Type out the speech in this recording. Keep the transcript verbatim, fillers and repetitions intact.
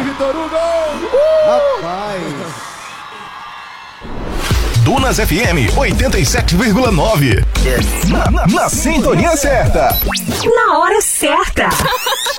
Salve, Vitor Hugo! Uh! Rapaz! Dunas F M oitenta e sete vírgula nove. Na, na, na sintonia certa. Na hora certa.